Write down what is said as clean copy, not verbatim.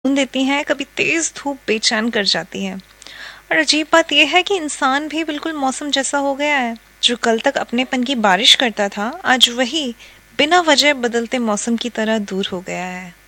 देती हैं, कभी तेज धूप बेचैन कर जाती है। और अजीब बात यह है कि इंसान भी बिल्कुल मौसम जैसा हो गया है। जो कल तक अपनेपन की बारिश करता था, आज वही बिना वजह बदलते मौसम की तरह दूर हो गया है।